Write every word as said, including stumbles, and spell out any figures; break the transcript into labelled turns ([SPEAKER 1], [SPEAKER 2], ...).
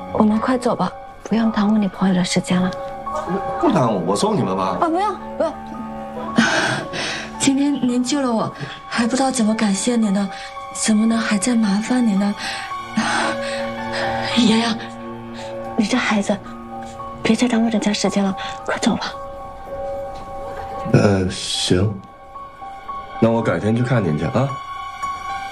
[SPEAKER 1] 我们快走吧，不用耽误你朋友的时间了。
[SPEAKER 2] 不耽误，我送你们吧。
[SPEAKER 1] 啊，不用不用。今天您救了我，还不知道怎么感谢您呢，怎么能还在麻烦您呢？洋洋，你这孩子，别再耽误人家时间了，快走吧。
[SPEAKER 2] 呃，行，那我改天去看您去啊。